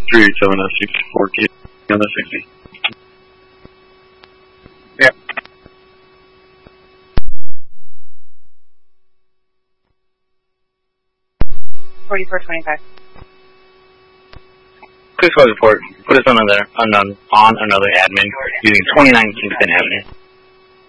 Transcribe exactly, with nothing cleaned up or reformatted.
three eight seven S sixty-four K on the sixty. Yeah. forty-four twenty-five. Please call report. Put us on another on, on another admin using twenty-nine Kingston Avenue.